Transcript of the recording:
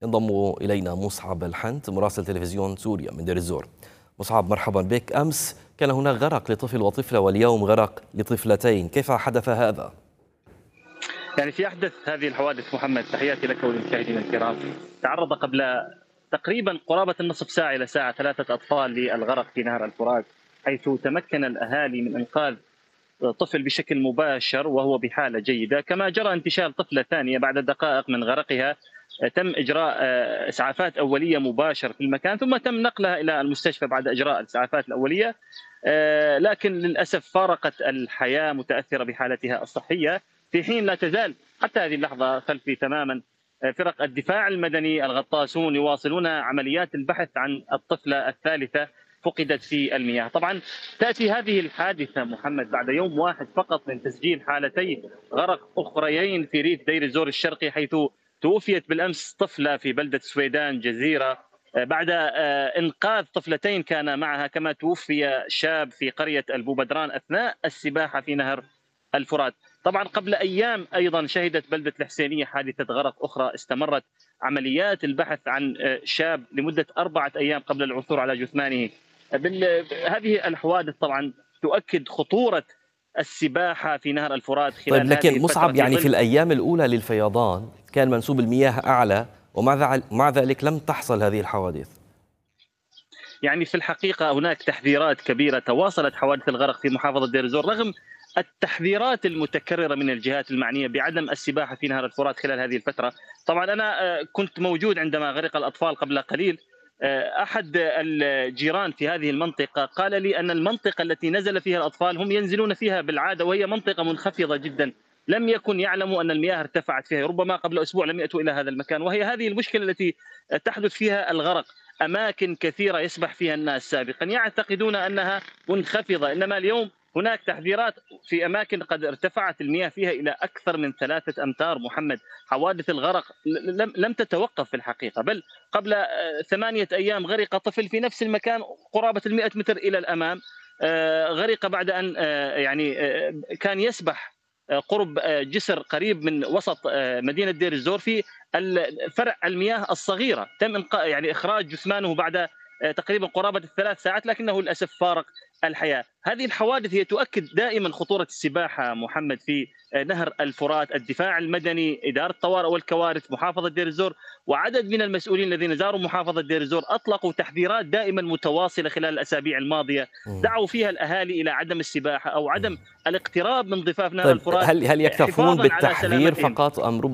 ينضم إلينا مصعب الحنت مراسل تلفزيون سوريا من دير الزور. مصعب، مرحبا بك. أمس كان هناك غرق لطفل وطفلة واليوم غرق لطفلتين، كيف حدث هذا؟ في أحدث هذه الحوادث محمد، تحياتي لك وللمشاهدين الكرام. تعرض قبل تقريبا قرابة النصف ساعة إلى ساعة 3 أطفال للغرق في نهر الفرات، حيث تمكن الأهالي من إنقاذ طفل بشكل مباشر وهو بحالة جيدة، كما جرى انتشال طفلة ثانية بعد دقائق من غرقها. تم إجراء إسعافات أولية مباشر في المكان، ثم تم نقلها إلى المستشفى بعد إجراء الإسعافات الأولية. لكن للأسف فارقت الحياة متأثرة بحالتها الصحية، في حين لا تزال حتى هذه اللحظة خلفي تماما فرق الدفاع المدني الغطاسون يواصلون عمليات البحث عن الطفلة الثالثة فقدت في المياه. طبعا تأتي هذه الحادثة محمد بعد يوم واحد فقط من تسجيل حالتي غرق أخريين في ريف دير الزور الشرقي، حيث توفيت بالأمس طفلة في بلدة سويدان جزيرة بعد إنقاذ طفلتين كان معها، كما توفي شاب في قرية البوبدران أثناء السباحة في نهر الفرات. طبعا قبل أيام أيضا شهدت بلدة الحسينية حادثة غرق أخرى، استمرت عمليات البحث عن شاب لمدة 4 أيام قبل العثور على جثمانه. هذه الحوادث طبعا تؤكد خطورة السباحة في نهر الفرات طيب، خلال هذه لكن الفترة مصعب، في الأيام الأولى للفيضان كان منسوب المياه أعلى ومع ذلك لم تحصل هذه الحوادث. في الحقيقة هناك تحذيرات كبيرة، تواصلت حوادث الغرق في محافظة دير الزور رغم التحذيرات المتكررة من الجهات المعنية بعدم السباحة في نهر الفرات خلال هذه الفترة. طبعا أنا كنت موجود عندما غرق الأطفال قبل قليل. أحد الجيران في هذه المنطقة قال لي أن المنطقة التي نزل فيها الأطفال هم ينزلون فيها بالعادة، وهي منطقة منخفضة جدا، لم يكن يعلموا أن المياه ارتفعت فيها، ربما قبل أسبوع لم يأتوا إلى هذا المكان، وهي هذه المشكلة التي تحدث فيها الغرق. أماكن كثيرة يسبح فيها الناس سابقا يعتقدون أنها منخفضة، إنما اليوم هناك تحذيرات في أماكن قد ارتفعت المياه فيها إلى أكثر من 3 أمتار محمد. حوادث الغرق لم تتوقف في الحقيقة، بل قبل 8 أيام غرق طفل في نفس المكان قرابة 100 متر إلى الأمام. غرق بعد أن كان يسبح قرب جسر قريب من وسط مدينة دير الزور في فرع المياه الصغيرة. تم إخراج جثمانه بعد تقريبا قرابة 3 ساعات، لكنه للأسف فارق الحياة. هذه الحوادث هي تؤكد دائما خطورة السباحة محمد في نهر الفرات. الدفاع المدني، إدارة الطوارئ والكوارث، محافظة دير الزور، وعدد من المسؤولين الذين زاروا محافظة دير الزور أطلقوا تحذيرات دائما متواصلة خلال الأسابيع الماضية، دعوا فيها الأهالي إلى عدم السباحة أو عدم الاقتراب من ضفاف نهر طيب، الفرات هل يكتفون حفاظا على بالتحذير سلامتهم. فقط أم